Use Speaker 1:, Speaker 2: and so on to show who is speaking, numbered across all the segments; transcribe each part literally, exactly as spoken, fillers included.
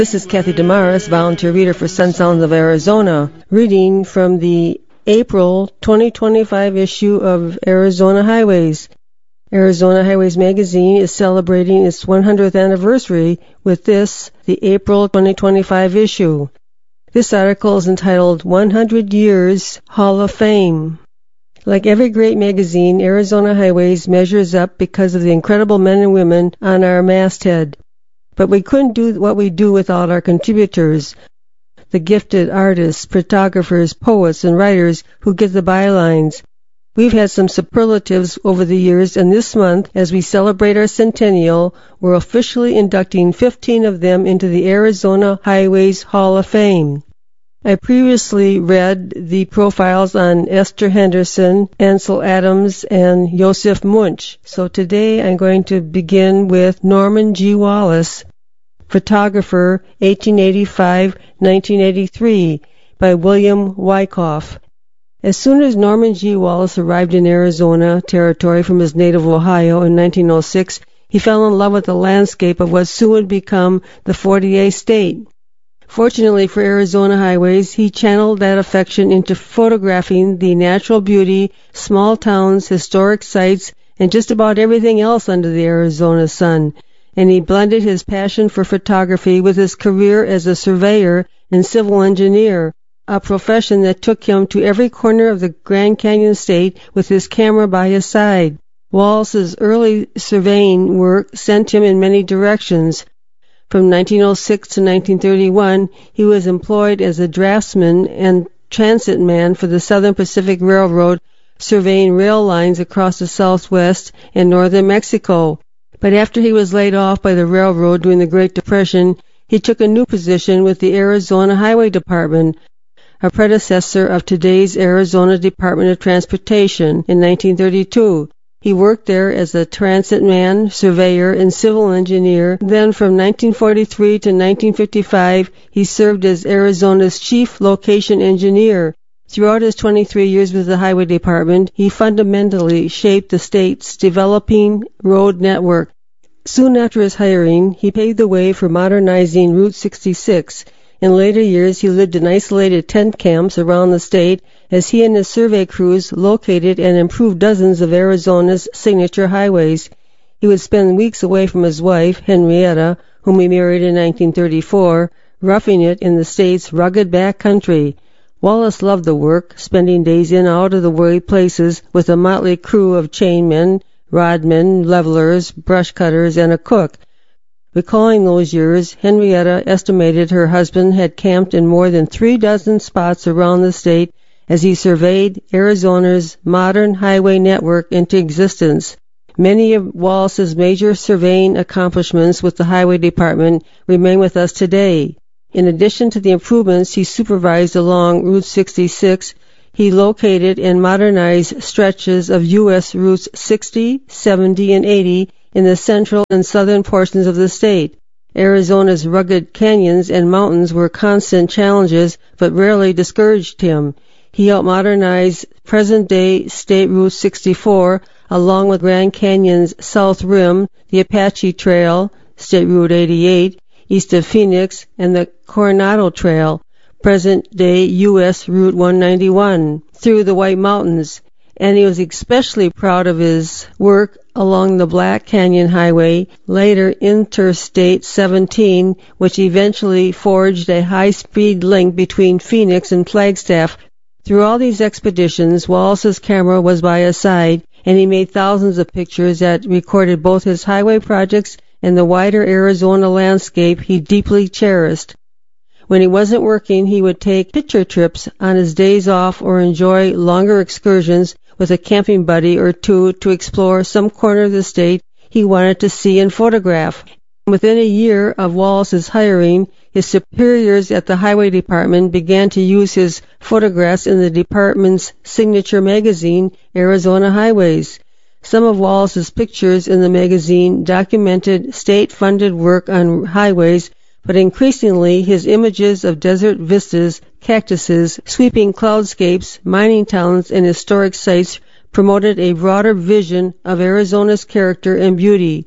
Speaker 1: This is Kathy Damaris, volunteer reader for Sun Sounds of Arizona, reading from the April twenty twenty-five issue of Arizona Highways. Arizona Highways magazine is celebrating its one hundredth anniversary with this, the April twenty twenty-five issue. This article is entitled one hundred Years Hall of Fame. Like every great magazine, Arizona Highways measures up because of the incredible men and women on our masthead. But we couldn't do what we do without our contributors, the gifted artists, photographers, poets, and writers who get the bylines. We've had some superlatives over the years, and this month, as we celebrate our centennial, we're officially inducting fifteen of them into the Arizona Highways Hall of Fame. I previously read the profiles on Esther Henderson, Ansel Adams, and Joseph Munch. So today I'm going to begin with Norman G. Wallace, photographer, eighteen eighty-five to nineteen eighty-three, by William Wyckoff. As soon as Norman G. Wallace arrived in Arizona Territory from his native Ohio in nineteen oh six, he fell in love with the landscape of what soon would become the forty-eighth state. Fortunately for Arizona Highways, he channeled that affection into photographing the natural beauty, small towns, historic sites, and just about everything else under the Arizona sun. And he blended his passion for photography with his career as a surveyor and civil engineer, a profession that took him to every corner of the Grand Canyon State with his camera by his side. Wallace's early surveying work sent him in many directions. From nineteen oh six to nineteen thirty-one, he was employed as a draftsman and transit man for the Southern Pacific Railroad, surveying rail lines across the southwest and northern Mexico. But after he was laid off by the railroad during the Great Depression, he took a new position with the Arizona Highway Department, a predecessor of today's Arizona Department of Transportation, in nineteen thirty-two. He worked there as a transit man, surveyor, and civil engineer. Then from nineteen forty-three to nineteen fifty-five, he served as Arizona's chief location engineer. Throughout his twenty-three years with the Highway Department, he fundamentally shaped the state's developing road network. Soon after his hiring, he paved the way for modernizing Route sixty-six. In later years, he lived in isolated tent camps around the state as he and his survey crews located and improved dozens of Arizona's signature highways. He would spend weeks away from his wife, Henrietta, whom he married in nineteen thirty-four, roughing it in the state's rugged back country. Wallace loved the work, spending days in and out of the way places with a motley crew of chainmen, rodmen, levelers, brush cutters, and a cook. Recalling those years, Henrietta estimated her husband had camped in more than three dozen spots around the state as he surveyed Arizona's modern highway network into existence. Many of Wallace's major surveying accomplishments with the Highway Department remain with us today. In addition to the improvements he supervised along Route sixty-six, he located and modernized stretches of U S Routes sixty, seventy, and eighty in the central and southern portions of the state. Arizona's rugged canyons and mountains were constant challenges, but rarely discouraged him. He helped modernize present-day State Route sixty-four, along with Grand Canyon's South Rim, the Apache Trail, State Route eighty-eight, east of Phoenix, and the Coronado Trail, present-day U S Route one ninety-one, through the White Mountains. And he was especially proud of his work along the Black Canyon Highway, later Interstate seventeen, which eventually forged a high-speed link between Phoenix and Flagstaff. Through all these expeditions, Wallace's camera was by his side, and he made thousands of pictures that recorded both his highway projects and the wider Arizona landscape he deeply cherished. When he wasn't working, he would take picture trips on his days off or enjoy longer excursions with a camping buddy or two to explore some corner of the state he wanted to see and photograph. Within a year of Wallace's hiring, his superiors at the Highway Department began to use his photographs in the department's signature magazine, Arizona Highways. Some of Wallace's pictures in the magazine documented state-funded work on highways, but increasingly his images of desert vistas, cactuses, sweeping cloudscapes, mining towns, and historic sites promoted a broader vision of Arizona's character and beauty.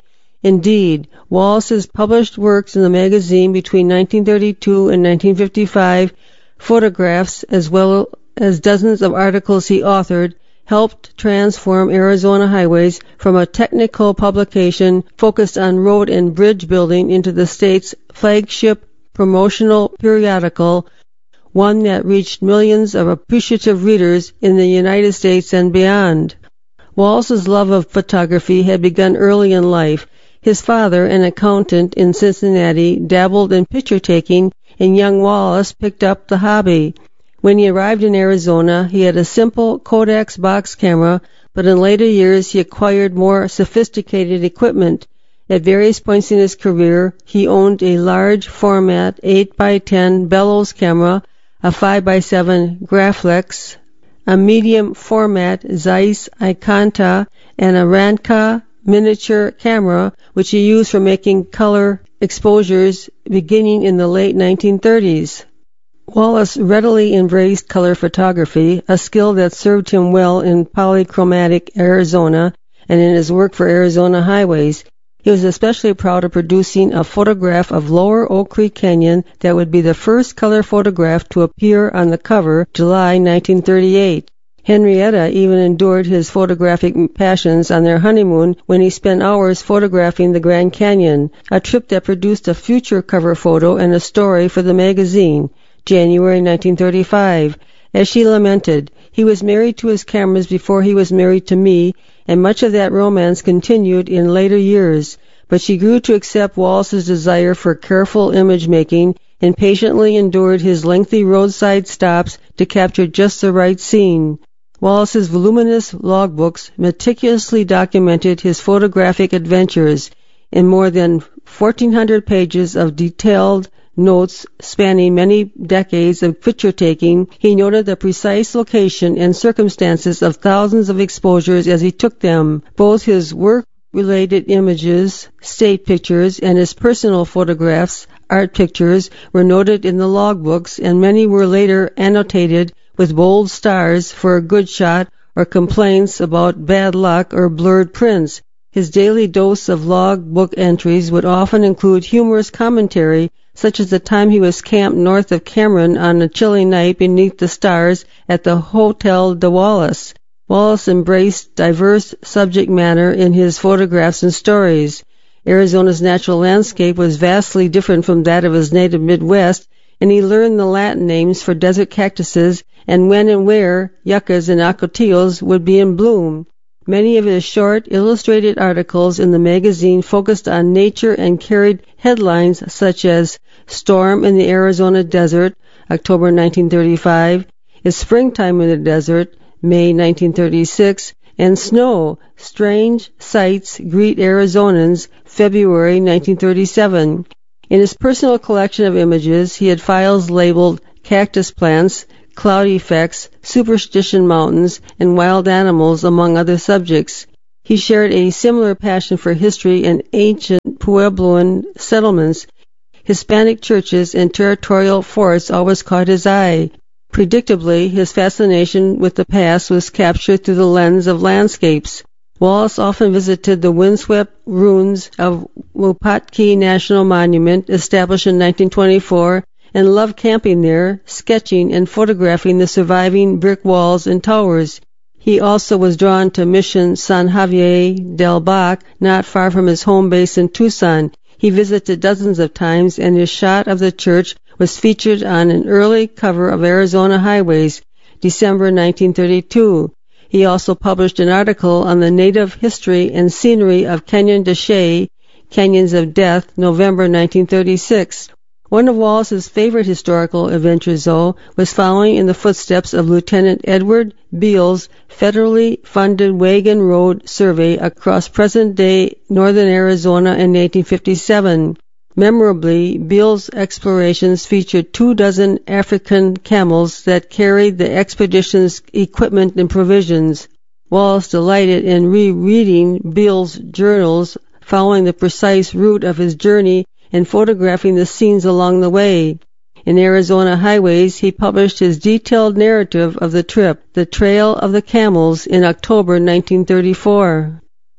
Speaker 1: Indeed, Wallace's published works in the magazine between nineteen thirty-two and nineteen fifty-five, photographs, as well as dozens of articles he authored, helped transform Arizona Highways from a technical publication focused on road and bridge building into the state's flagship promotional periodical, one that reached millions of appreciative readers in the United States and beyond. Wallace's love of photography had begun early in life. His father, an accountant in Cincinnati, dabbled in picture-taking, and young Wallace picked up the hobby. When he arrived in Arizona, he had a simple Kodak box camera, but in later years he acquired more sophisticated equipment. At various points in his career, he owned a large-format eight by ten bellows camera, a five by seven Graflex, a medium-format Zeiss Ikonta, and a Ranka miniature camera, which he used for making color exposures beginning in the late nineteen thirties. Wallace readily embraced color photography, a skill that served him well in polychromatic Arizona and in his work for Arizona Highways. He was especially proud of producing a photograph of Lower Oak Creek Canyon that would be the first color photograph to appear on the cover, July nineteen thirty-eight. Henrietta even endured his photographic passions on their honeymoon when he spent hours photographing the Grand Canyon, a trip that produced a future cover photo and a story for the magazine, January nineteen thirty-five. As she lamented, he was married to his cameras before he was married to me, and much of that romance continued in later years, but she grew to accept Wallace's desire for careful image-making and patiently endured his lengthy roadside stops to capture just the right scene. Wallace's voluminous logbooks meticulously documented his photographic adventures. In more than fourteen hundred pages of detailed notes spanning many decades of picture-taking, he noted the precise location and circumstances of thousands of exposures as he took them. Both his work-related images, state pictures, and his personal photographs, art pictures, were noted in the logbooks, and many were later annotated with bold stars for a good shot or complaints about bad luck or blurred prints. His daily dose of logbook entries would often include humorous commentary, such as the time he was camped north of Cameron on a chilly night beneath the stars at the Hotel de Wallace. Wallace embraced diverse subject matter in his photographs and stories. Arizona's natural landscape was vastly different from that of his native Midwest, and he learned the Latin names for desert cactuses and when and where yuccas and ocotillos would be in bloom. Many of his short, illustrated articles in the magazine focused on nature and carried headlines such as Storm in the Arizona Desert, October nineteen thirty-five, It's Springtime in the Desert, May nineteen thirty-six, and Snow, Strange Sights Greet Arizonans, February nineteen thirty-seven. In his personal collection of images, he had files labeled Cactus Plants, Cloud Effects, Superstition Mountains, and Wild Animals, among other subjects. He shared a similar passion for history and ancient Puebloan settlements. Hispanic churches and territorial forts always caught his eye. Predictably, his fascination with the past was captured through the lens of landscapes. Wallace often visited the windswept ruins of Wupatki National Monument, established in nineteen twenty-four, and loved camping there, sketching and photographing the surviving brick walls and towers. He also was drawn to Mission San Javier del Bac, not far from his home base in Tucson. He visited dozens of times, and his shot of the church was featured on an early cover of Arizona Highways, December nineteen thirty-two. He also published an article on the native history and scenery of Canyon de Chelly, Canyons of Death, November nineteen thirty-six. One of Wallace's favorite historical adventures, though, was following in the footsteps of Lieutenant Edward Beall's federally funded Wagon Road survey across present-day northern Arizona in eighteen fifty-seven. Memorably, Beall's explorations featured two dozen African camels that carried the expedition's equipment and provisions. Wallace delighted in rereading Beall's journals, following the precise route of his journey and photographing the scenes along the way. In Arizona Highways, he published his detailed narrative of the trip, The Trail of the Camels, in October nineteen thirty-four.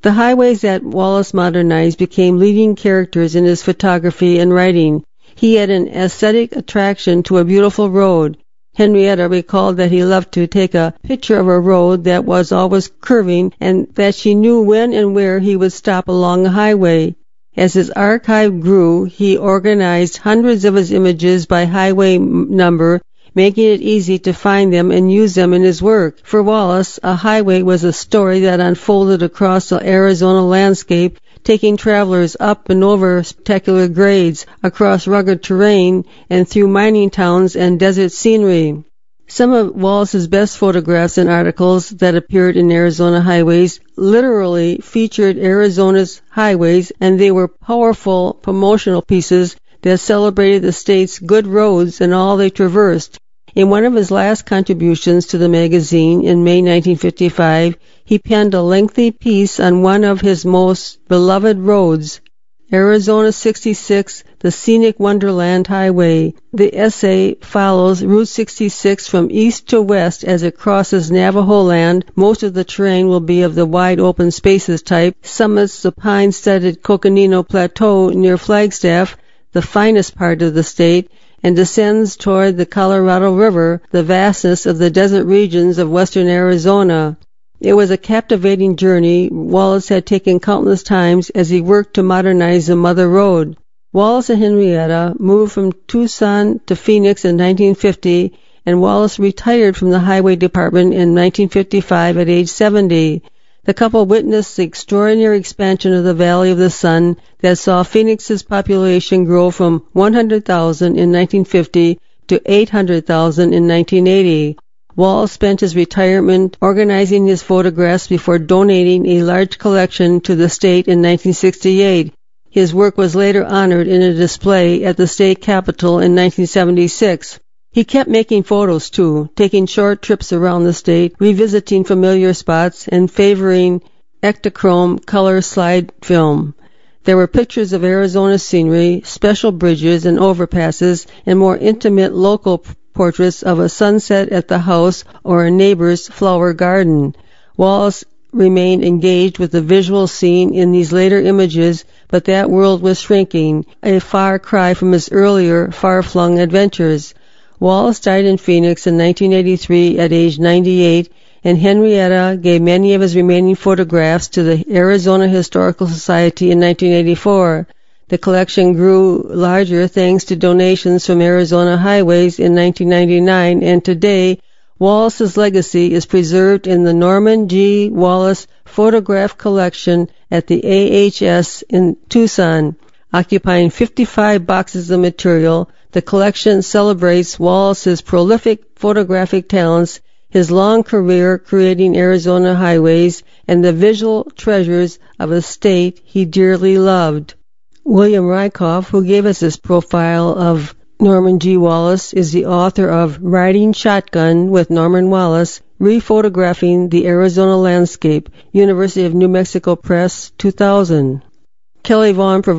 Speaker 1: The highways that Wallace modernized became leading characters in his photography and writing. He had an aesthetic attraction to a beautiful road. Henrietta recalled that he loved to take a picture of a road that was always curving and that she knew when and where he would stop along a highway. As his archive grew, he organized hundreds of his images by highway number, making it easy to find them and use them in his work. For Wallace, a highway was a story that unfolded across the Arizona landscape, taking travelers up and over spectacular grades, across rugged terrain, and through mining towns and desert scenery. Some of Wallace's best photographs and articles that appeared in Arizona Highways literally featured Arizona's highways, and they were powerful promotional pieces that celebrated the state's good roads and all they traversed. In one of his last contributions to the magazine in May nineteen fifty-five, he penned a lengthy piece on one of his most beloved roads, Arizona sixty-six, the Scenic Wonderland Highway. The essay follows Route sixty-six from east to west as it crosses Navajo land. Most of the terrain will be of the wide open spaces type, summits the pine-studded Coconino Plateau near Flagstaff, the finest part of the state, and descends toward the Colorado River, the vastness of the desert regions of western Arizona. It was a captivating journey Wallace had taken countless times as he worked to modernize the Mother Road. Wallace and Henrietta moved from Tucson to Phoenix in nineteen fifty, and Wallace retired from the highway department in nineteen fifty-five at age seventy. The couple witnessed the extraordinary expansion of the Valley of the Sun that saw Phoenix's population grow from one hundred thousand in nineteen fifty to eight hundred thousand in nineteen eighty. Wallace spent his retirement organizing his photographs before donating a large collection to the state in nineteen sixty-eight. His work was later honored in a display at the state capitol in nineteen seventy-six. He kept making photos, too, taking short trips around the state, revisiting familiar spots, and favoring Ektachrome color slide film. There were pictures of Arizona scenery, special bridges and overpasses, and more intimate local portraits of a sunset at the house or a neighbor's flower garden. Wallace remained engaged with the visual scene in these later images, but that world was shrinking, a far cry from his earlier far-flung adventures. Wallace died in Phoenix in nineteen eighty-three at age ninety-eight, and Henrietta gave many of his remaining photographs to the Arizona Historical Society in nineteen eighty-four. The collection grew larger thanks to donations from Arizona Highways in nineteen ninety-nine, and today Wallace's legacy is preserved in the Norman G. Wallace Photograph Collection at the A H S in Tucson. Occupying fifty-five boxes of material, the collection celebrates Wallace's prolific photographic talents, his long career creating Arizona highways, and the visual treasures of a state he dearly loved. William Rykoff, who gave us this profile of Norman G. Wallace, is the author of Riding Shotgun with Norman Wallace, Rephotographing the Arizona Landscape, University of New Mexico Press, two thousand. Kelly Vaughn